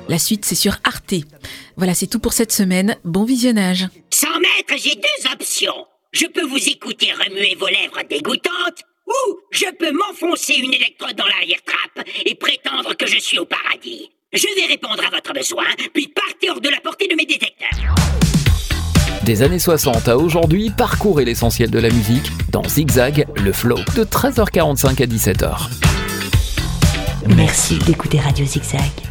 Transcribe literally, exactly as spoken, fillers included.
La suite, c'est sur Arte. Voilà, c'est tout pour cette semaine. Bon visionnage. cent mètres, j'ai deux options. Je peux vous écouter remuer vos lèvres dégoûtantes, ou je peux m'enfoncer une électrode dans l'arrière-trappe et prétendre que je suis au paradis. Je vais répondre à votre besoin, puis partir hors de la portée de mes détecteurs. Des années soixante à aujourd'hui, parcourez l'essentiel de la musique dans Zigzag, le flow, de treize heures quarante-cinq à dix-sept heures. Merci d'écouter Radio Zigzag.